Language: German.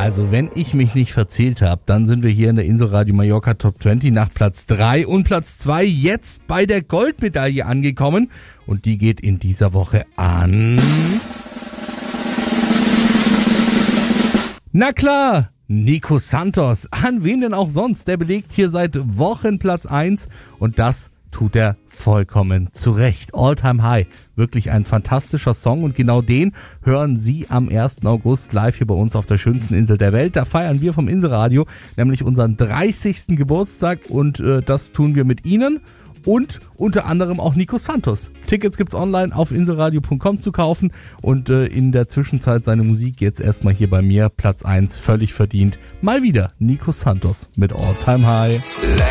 Also wenn ich mich nicht verzählt habe, dann sind wir hier in der Inselradio Mallorca Top 20 nach Platz 3 und Platz 2 jetzt bei der Goldmedaille angekommen. Und die geht in dieser Woche an... Na klar, Nico Santos. An wen denn auch sonst? Der belegt hier seit Wochen Platz 1 und das tut er vollkommen zu Recht. All Time High. Wirklich ein fantastischer Song und genau den hören Sie am 1. August live hier bei uns auf der schönsten Insel der Welt. Da feiern wir vom Inselradio nämlich unseren 30. Geburtstag und das tun wir mit Ihnen und unter anderem auch Nico Santos. Tickets gibt's online auf inselradio.com zu kaufen und in der Zwischenzeit seine Musik jetzt erstmal hier bei mir Platz 1 völlig verdient. Mal wieder Nico Santos mit All Time High.